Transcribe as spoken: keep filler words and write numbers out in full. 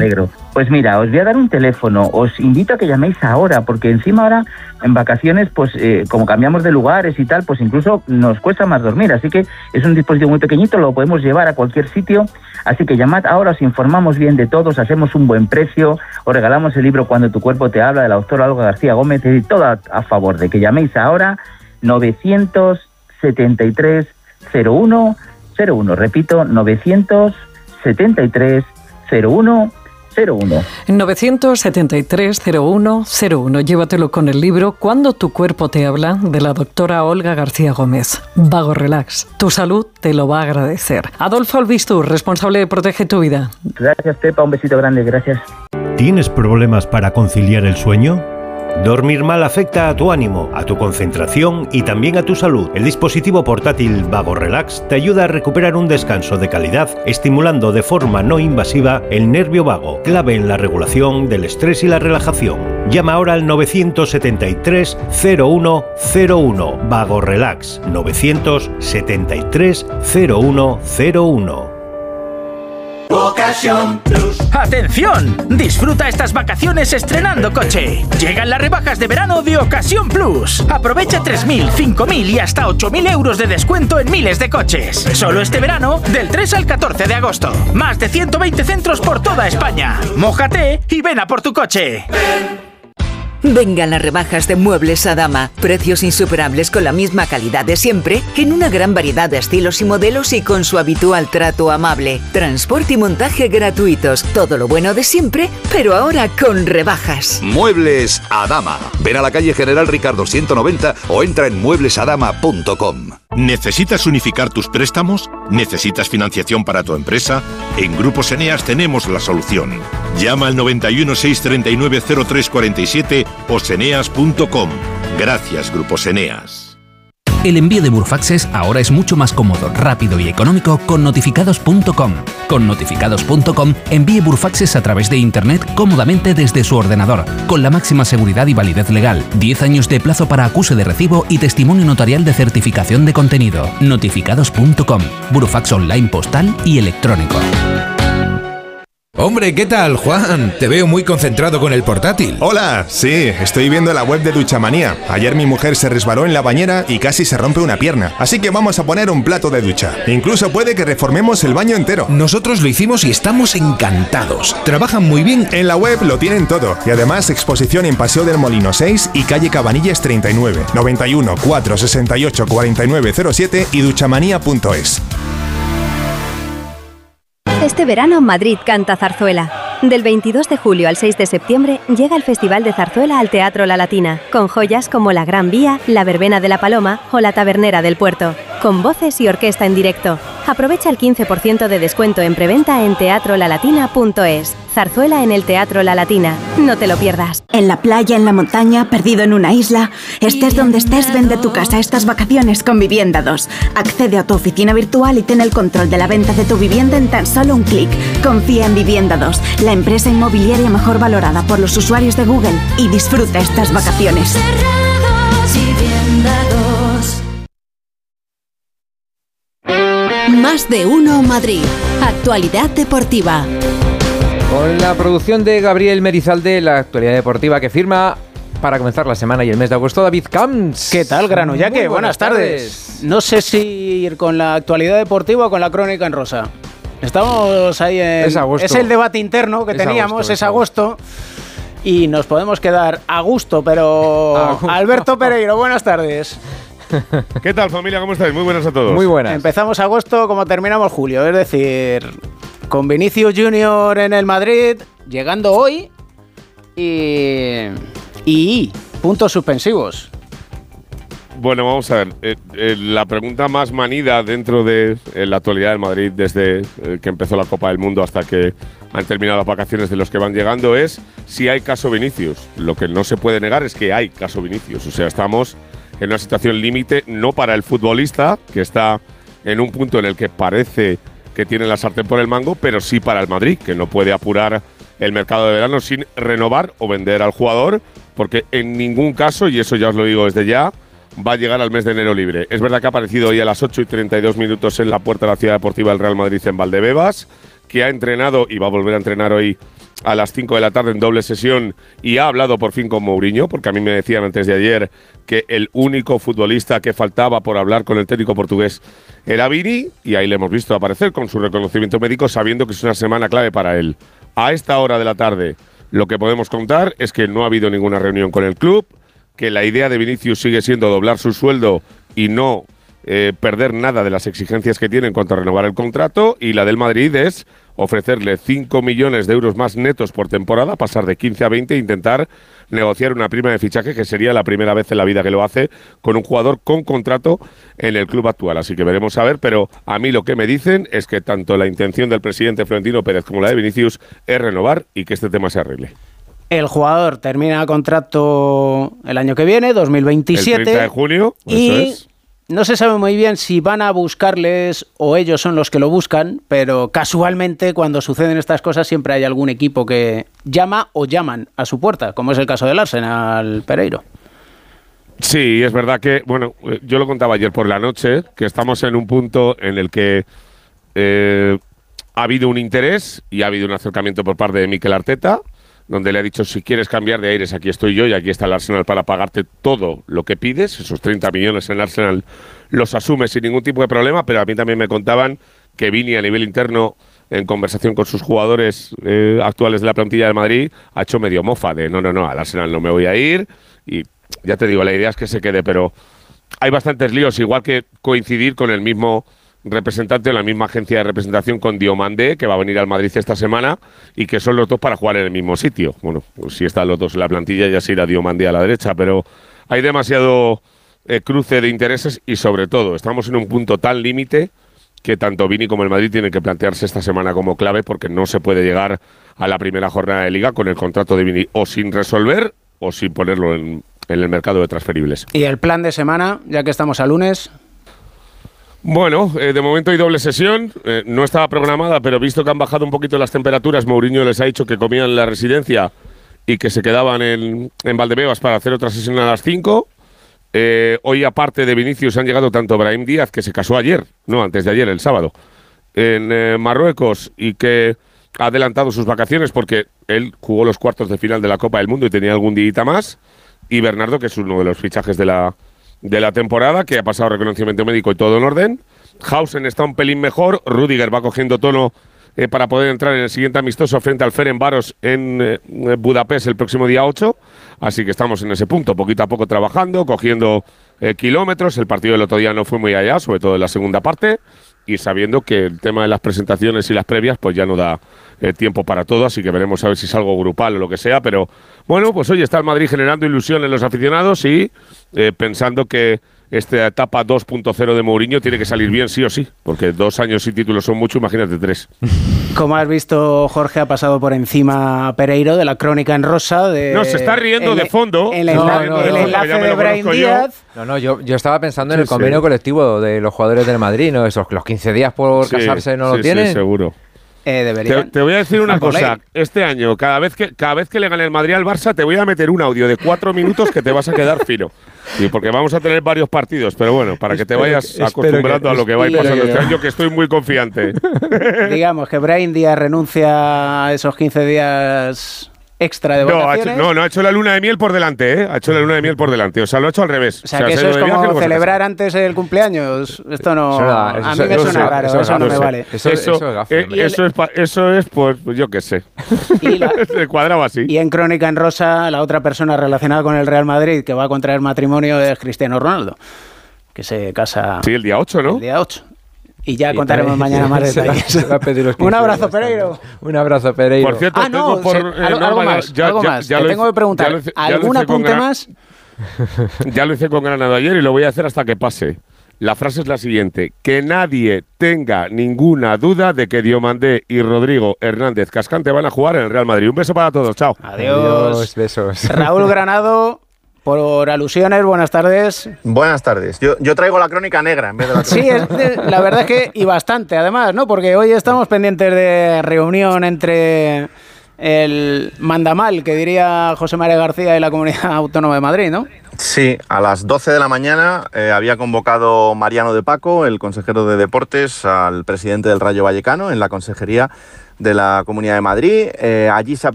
alegro. Pues mira, os voy a dar un teléfono, os invito a que llaméis ahora, porque encima ahora en vacaciones, pues eh, como cambiamos de lugares y tal, pues incluso nos cuesta más dormir, así que es un dispositivo muy pequeñito, lo podemos llevar a cualquier sitio, así que llamad ahora, os informamos bien de todo, os hacemos un buen precio, os regalamos el libro Cuando tu cuerpo te habla, de la doctora Olga García Gómez, y todo a, a favor de que llaméis ahora, novecientos setenta y tres cero uno cero uno, repito, novecientos setenta y tres cero uno cero uno. novecientos setenta y tres cero uno cero uno. Llévatelo con el libro Cuando tu cuerpo te habla, de la doctora Olga García Gómez. Vago Relax. Tu salud te lo va a agradecer. Adolfo Albistur, responsable de Protege tu Vida. Gracias, Pepa. Un besito grande. Gracias. ¿Tienes problemas para conciliar el sueño? Dormir mal afecta a tu ánimo, a tu concentración y también a tu salud. El dispositivo portátil Vago Relax te ayuda a recuperar un descanso de calidad, estimulando de forma no invasiva el nervio vago, clave en la regulación del estrés y la relajación. Llama ahora al novecientos setenta y tres cero uno cero uno. Vago Relax, novecientos setenta y tres cero uno cero uno. Ocasión Plus. ¡Atención! Disfruta estas vacaciones estrenando coche. Llegan las rebajas de verano de Ocasión Plus. Aprovecha tres mil, cinco mil y hasta ocho mil euros de descuento en miles de coches. Solo este verano, del tres al catorce de agosto. Más de ciento veinte centros por toda España. Mójate y ven a por tu coche. Ven. Vengan las rebajas de Muebles Adama. Precios insuperables con la misma calidad de siempre, en una gran variedad de estilos y modelos y con su habitual trato amable. Transporte y montaje gratuitos. Todo lo bueno de siempre, pero ahora con rebajas. Muebles Adama. Ven a la calle General Ricardo ciento noventa o entra en muebles adama punto com. ¿Necesitas unificar tus préstamos? ¿Necesitas financiación para tu empresa? En Grupos Eneas tenemos la solución. Llama al noventa y uno, seiscientos treinta y nueve, cero tres cuarenta y siete o seneas punto com. Gracias, Grupos Eneas. El envío de Burfaxes ahora es mucho más cómodo, rápido y económico con notificados punto com. Con notificados punto com envíe Burfaxes a través de Internet cómodamente desde su ordenador, con la máxima seguridad y validez legal, diez años de plazo para acuse de recibo y testimonio notarial de certificación de contenido. notificados punto com. Burfax online postal y electrónico. Hombre, ¿qué tal, Juan? Te veo muy concentrado con el portátil. Hola, sí, estoy viendo la web de Duchamanía. Ayer mi mujer se resbaló en la bañera y casi se rompe una pierna. Así que vamos a poner un plato de ducha. Incluso puede que reformemos el baño entero. Nosotros lo hicimos y estamos encantados. Trabajan muy bien. En la web lo tienen todo. Y además exposición en Paseo del Molino seis y calle Cabanillas treinta y nueve. noventa y uno, cuatrocientos sesenta y ocho, cuarenta y nueve cero siete y duchamanía punto es. Este verano Madrid canta zarzuela. Del veintidós de julio al seis de septiembre llega el Festival de Zarzuela al Teatro La Latina, con joyas como La Gran Vía, La Verbena de la Paloma o La Tabernera del Puerto, con voces y orquesta en directo. Aprovecha el quince por ciento de descuento en preventa en teatro la latina punto es. Zarzuela en el Teatro La Latina. No te lo pierdas. En la playa, en la montaña, perdido en una isla. Estés donde estés, vende tu casa estas vacaciones con Vivienda dos. Accede a tu oficina virtual y ten el control de la venta de tu vivienda en tan solo un clic. Confía en Vivienda dos, la empresa inmobiliaria mejor valorada por los usuarios de Google, y disfruta estas vacaciones. Más de uno Madrid. Actualidad deportiva. Con la producción de Gabriel Merizalde, la actualidad deportiva que firma para comenzar la semana y el mes de agosto David Camps. ¿Qué tal, Granollaque? Buenas, buenas tardes. tardes. No sé si ir con la actualidad deportiva o con la crónica en rosa. Estamos ahí en... Es agosto. Es el debate interno que es teníamos, agosto, es agosto. Y nos podemos quedar a gusto, pero... A gusto. Alberto Pereiro, buenas tardes. ¿Qué tal, familia? ¿Cómo estáis? Muy buenas a todos. Muy buenas. Empezamos agosto como terminamos julio, es decir, con Vinicius Junior en el Madrid, llegando hoy y... y puntos suspensivos. Bueno, vamos a ver. Eh, eh, la pregunta más manida dentro de eh, la actualidad del Madrid desde eh, que empezó la Copa del Mundo hasta que han terminado las vacaciones de los que van llegando es si hay caso Vinicius. Lo que no se puede negar es que hay caso Vinicius. O sea, estamos en una situación límite, no para el futbolista, que está en un punto en el que parece que tiene la sartén por el mango, pero sí para el Madrid, que no puede apurar el mercado de verano sin renovar o vender al jugador, porque en ningún caso, y eso ya os lo digo desde ya, va a llegar al mes de enero libre. Es verdad que ha aparecido hoy a las ocho y treinta y dos minutos en la puerta de la Ciudad Deportiva del Real Madrid en Valdebebas, que ha entrenado y va a volver a entrenar hoy a las cinco de la tarde en doble sesión y ha hablado por fin con Mourinho, porque a mí me decían antes de ayer que el único futbolista que faltaba por hablar con el técnico portugués era Vini, y ahí le hemos visto aparecer con su reconocimiento médico, sabiendo que es una semana clave para él. A esta hora de la tarde lo que podemos contar es que no ha habido ninguna reunión con el club, que la idea de Vinicius sigue siendo doblar su sueldo y no eh, perder nada de las exigencias que tiene en cuanto a renovar el contrato, y la del Madrid es ofrecerle cinco millones de euros más netos por temporada, pasar de quince a veinte e intentar negociar una prima de fichaje, que sería la primera vez en la vida que lo hace con un jugador con contrato en el club actual. Así que veremos a ver, pero a mí lo que me dicen es que tanto la intención del presidente Florentino Pérez como la de Vinicius es renovar y que este tema se arregle. El jugador termina contrato el año que viene, dos mil veintisiete. El treinta de junio, y eso es. No se sabe muy bien si van a buscarles o ellos son los que lo buscan, pero casualmente cuando suceden estas cosas siempre hay algún equipo que llama o llaman a su puerta, como es el caso del Arsenal, Pereiro. Sí, es verdad que, bueno, yo lo contaba ayer por la noche, que estamos en un punto en el que eh, ha habido un interés y ha habido un acercamiento por parte de Mikel Arteta, donde le ha dicho, si quieres cambiar de aires, aquí estoy yo y aquí está el Arsenal para pagarte todo lo que pides. Esos treinta millones en el Arsenal los asume sin ningún tipo de problema, pero a mí también me contaban que Vini, a nivel interno, en conversación con sus jugadores eh, actuales de la plantilla de Madrid, ha hecho medio mofa de no, no, no, al Arsenal no me voy a ir. Y ya te digo, la idea es que se quede, pero hay bastantes líos, igual que coincidir con el mismo representante o la misma agencia de representación con Diomandé, que va a venir al Madrid esta semana, y que son los dos para jugar en el mismo sitio. Bueno, pues si están los dos en la plantilla ya se irá Diomandé a la derecha, pero hay demasiado eh, cruce de intereses y sobre todo estamos en un punto tan límite que tanto Vini como el Madrid tienen que plantearse esta semana como clave, porque no se puede llegar a la primera jornada de Liga con el contrato de Vini o sin resolver o sin ponerlo en, en el mercado de transferibles. ¿Y el plan de semana, ya que estamos a lunes? Bueno, eh, de momento hay doble sesión, eh, no estaba programada, pero visto que han bajado un poquito las temperaturas, Mourinho les ha dicho que comían en la residencia y que se quedaban en, en Valdebebas para hacer otra sesión a las cinco. Eh, hoy, aparte de Vinicius, han llegado tanto Brahim Díaz, que se casó ayer, no, antes de ayer, el sábado, en eh, Marruecos, y que ha adelantado sus vacaciones porque él jugó los cuartos de final de la Copa del Mundo y tenía algún día más, y Bernardo, que es uno de los fichajes de la... de la temporada, que ha pasado reconocimiento médico y todo en orden. Hausen está un pelín mejor. Rüdiger va cogiendo tono eh, para poder entrar en el siguiente amistoso frente al Ferencváros en eh, Budapest el próximo día ocho. Así que estamos en ese punto, poquito a poco trabajando, cogiendo eh, kilómetros. El partido del otro día no fue muy allá, sobre todo en la segunda parte, y sabiendo que el tema de las presentaciones y las previas pues ya no da eh, tiempo para todo, así que veremos a ver si es algo grupal o lo que sea, pero bueno, pues hoy está el Madrid generando ilusión en los aficionados y eh, pensando que esta etapa dos punto cero de Mourinho tiene que salir bien sí o sí, porque dos años sin títulos son mucho, imagínate tres. Como has visto, Jorge ha pasado por encima Pereiro de la crónica en rosa. De, no, se está riendo el, de fondo. El, el, no, no, el no, enlace no, de Brahim Díaz. No, no, yo, yo estaba pensando en sí, el convenio sí. colectivo de los jugadores del Madrid, ¿no? Esos, los quince días por sí, casarse no sí, lo tienen. Sí, seguro. Eh, deberían. Te, te voy a decir una cosa. Este año, cada vez que cada vez que le gane el Madrid al Barça, te voy a meter un audio de cuatro minutos que te vas a quedar fino. Sí, porque vamos a tener varios partidos, pero bueno, para que te vayas que, acostumbrando que, a lo que va pasando este año, que estoy muy confiante. Digamos que Brahim Díaz renuncia a esos quince días extra de no, vacaciones. Ha hecho, no, no, ha hecho la luna de miel por delante, ¿eh? Ha hecho la luna de miel por delante. O sea, lo ha hecho al revés. O sea, o sea que eso es como celebrar antes el cumpleaños. Esto no... Eso no eso, a mí eso, me suena eso, raro, eso, eso no me vale. Eso, eso, eso, gafio, eh, eso, es, eso es, pues, yo qué sé. Y la, se cuadraba así. Y en Crónica en Rosa, la otra persona relacionada con el Real Madrid que va a contraer matrimonio es Cristiano Ronaldo, que se casa... Sí, el día ocho, ¿no? El día ocho. Y ya y contaremos también, mañana más detalles. Se va a pedir los un abrazo, Pereiro. Un abrazo, Pereiro. Por cierto, ah, no, por, se, eh, algo, algo más. Ya, algo ya, más. Ya Te tengo que preguntar, hice, ¿algún apunte gran, más? Ya lo hice con Granado ayer y lo voy a hacer hasta que pase. La frase es la siguiente: que nadie tenga ninguna duda de que Diomandé y Rodrigo Hernández Cascante van a jugar en el Real Madrid. Un beso para todos, chao. Adiós. Adiós, besos. Raúl Granado. Por alusiones, buenas tardes. Buenas tardes. Yo, yo traigo la crónica negra en vez de la crónica. Sí, es de, la verdad es que, y bastante además, ¿no? Porque hoy estamos pendientes de reunión entre el mandamal, que diría José María García, y la Comunidad Autónoma de Madrid, ¿no? Sí, a las doce de la mañana eh, había convocado Mariano de Paco, el consejero de Deportes, al presidente del Rayo Vallecano en la consejería de la Comunidad de Madrid. Eh, allí se ha